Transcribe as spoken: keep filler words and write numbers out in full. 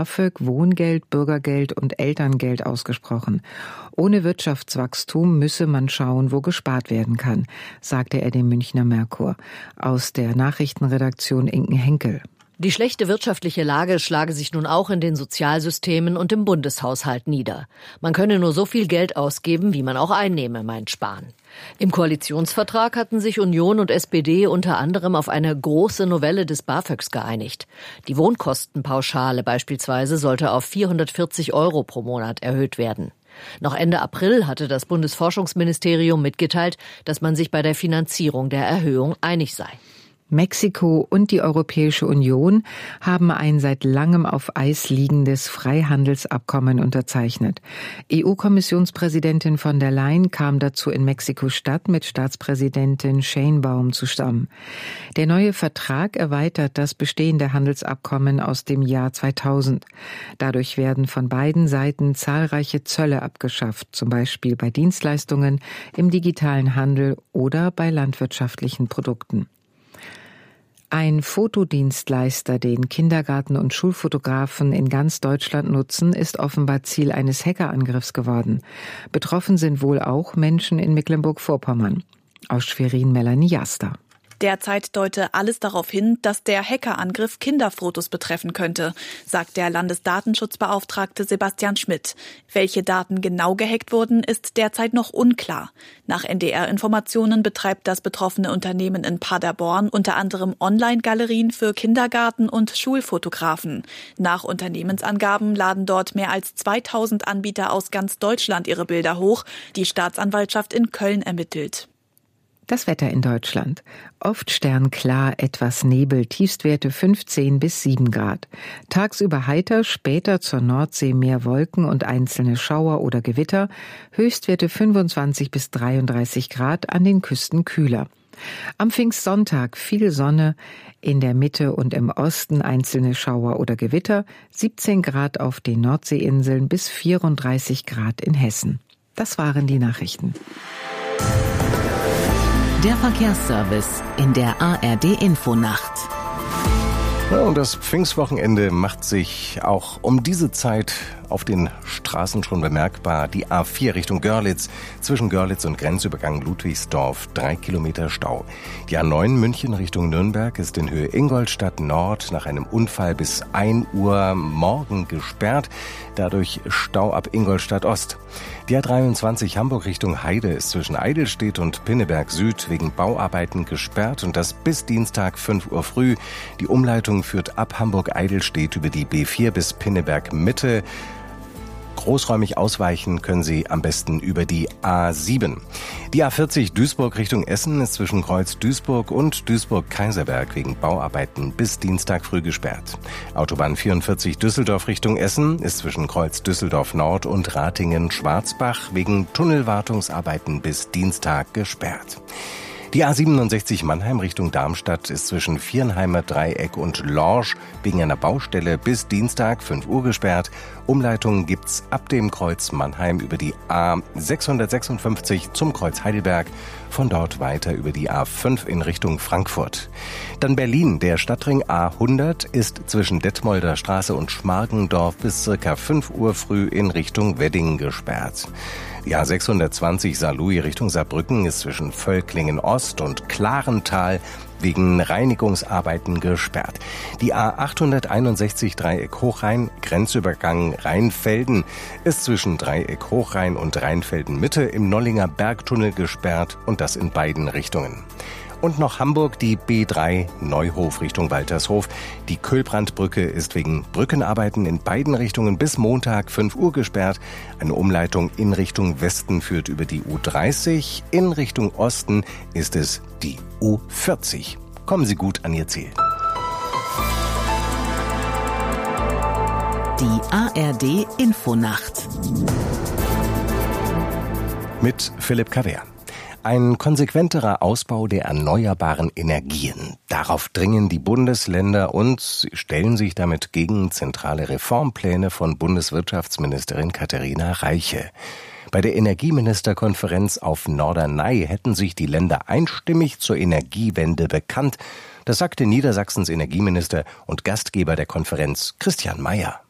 BAföG, Wohngeld, Bürgergeld und Elterngeld ausgesprochen. Ohne Wirtschaftswachstum müsse man schauen, wo gespart werden kann, sagte er dem Münchner Merkur. Aus der Nachrichtenredaktion Inken Henkel. Die schlechte wirtschaftliche Lage schlage sich nun auch in den Sozialsystemen und im Bundeshaushalt nieder. Man könne nur so viel Geld ausgeben, wie man auch einnehme, meint Spahn. Im Koalitionsvertrag hatten sich Union und S P D unter anderem auf eine große Novelle des BAföGs geeinigt. Die Wohnkostenpauschale beispielsweise sollte auf vierhundertvierzig Euro pro Monat erhöht werden. Noch Ende April hatte das Bundesforschungsministerium mitgeteilt, dass man sich bei der Finanzierung der Erhöhung einig sei. Mexiko und die Europäische Union haben ein seit langem auf Eis liegendes Freihandelsabkommen unterzeichnet. E U-Kommissionspräsidentin von der Leyen kam dazu in Mexiko-Stadt mit Staatspräsidentin Sheinbaum zusammen. Der neue Vertrag erweitert das bestehende Handelsabkommen aus dem Jahr zweitausend. Dadurch werden von beiden Seiten zahlreiche Zölle abgeschafft, zum Beispiel bei Dienstleistungen, im digitalen Handel oder bei landwirtschaftlichen Produkten. Ein Fotodienstleister, den Kindergarten- und Schulfotografen in ganz Deutschland nutzen, ist offenbar Ziel eines Hackerangriffs geworden. Betroffen sind wohl auch Menschen in Mecklenburg-Vorpommern. Aus Schwerin Melanie Jaster. Derzeit deute alles darauf hin, dass der Hackerangriff Kinderfotos betreffen könnte, sagt der Landesdatenschutzbeauftragte Sebastian Schmidt. Welche Daten genau gehackt wurden, ist derzeit noch unklar. Nach N D R-Informationen betreibt das betroffene Unternehmen in Paderborn unter anderem Online-Galerien für Kindergarten- und Schulfotografen. Nach Unternehmensangaben laden dort mehr als zweitausend Anbieter aus ganz Deutschland ihre Bilder hoch. Die Staatsanwaltschaft in Köln ermittelt. Das Wetter in Deutschland. Oft sternklar, etwas Nebel, Tiefstwerte fünfzehn bis sieben Grad. Tagsüber heiter, später zur Nordsee mehr Wolken und einzelne Schauer oder Gewitter. Höchstwerte fünfundzwanzig bis dreiunddreißig Grad, an den Küsten kühler. Am Pfingstsonntag viel Sonne, in der Mitte und im Osten einzelne Schauer oder Gewitter, siebzehn Grad auf den Nordseeinseln bis vierunddreißig Grad in Hessen. Das waren die Nachrichten. Der Verkehrsservice in der A R D-Infonacht. Ja, und das Pfingstwochenende macht sich auch um diese Zeit auf den Straßen schon bemerkbar. Die A vier Richtung Görlitz, zwischen Görlitz und Grenzübergang Ludwigsdorf, drei Kilometer Stau. Die A neun München Richtung Nürnberg ist in Höhe Ingolstadt Nord nach einem Unfall bis ein Uhr morgen gesperrt. Dadurch Stau ab Ingolstadt Ost. Die A dreiundzwanzig Hamburg Richtung Heide ist zwischen Eidelstedt und Pinneberg Süd wegen Bauarbeiten gesperrt und das bis Dienstag fünf Uhr früh. Die Umleitung führt ab Hamburg-Eidelstedt über die B vier bis Pinneberg Mitte. Großräumig ausweichen können Sie am besten über die A sieben. Die A vierzig Duisburg Richtung Essen ist zwischen Kreuz Duisburg und Duisburg-Kaiserberg wegen Bauarbeiten bis Dienstag früh gesperrt. Autobahn vierundvierzig Düsseldorf Richtung Essen ist zwischen Kreuz Düsseldorf Nord und Ratingen-Schwarzbach wegen Tunnelwartungsarbeiten bis Dienstag gesperrt. Die A siebenundsechzig Mannheim Richtung Darmstadt ist zwischen Viernheimer Dreieck und Lorsch wegen einer Baustelle bis Dienstag fünf Uhr gesperrt. Umleitungen gibt's ab dem Kreuz Mannheim über die A sechshundertsechsundfünfzig zum Kreuz Heidelberg, von dort weiter über die A fünf in Richtung Frankfurt. Dann Berlin, der Stadtring A hundert ist zwischen Detmolder Straße und Schmargendorf bis circa fünf Uhr früh in Richtung Wedding gesperrt. Die A sechshundertzwanzig Saarlouis Richtung Saarbrücken ist zwischen Völklingen Ost und Klarental wegen Reinigungsarbeiten gesperrt. Die A achthunderteinundsechzig Dreieck Hochrhein, Grenzübergang Rheinfelden, ist zwischen Dreieck Hochrhein und Rheinfelden Mitte im Nollinger Bergtunnel gesperrt und das in beiden Richtungen. Und noch Hamburg, die B drei Neuhof Richtung Waltershof. Die Köhlbrandbrücke ist wegen Brückenarbeiten in beiden Richtungen bis Montag fünf Uhr gesperrt. Eine Umleitung in Richtung Westen führt über die U dreißig. In Richtung Osten ist es die U vierzig. Kommen Sie gut an Ihr Ziel. Die A R D-Infonacht. Mit Philipp Kaver. Ein konsequenterer Ausbau der erneuerbaren Energien. Darauf dringen die Bundesländer und sie stellen sich damit gegen zentrale Reformpläne von Bundeswirtschaftsministerin Katharina Reiche. Bei der Energieministerkonferenz auf Norderney hätten sich die Länder einstimmig zur Energiewende bekannt. Das sagte Niedersachsens Energieminister und Gastgeber der Konferenz Christian Mayer.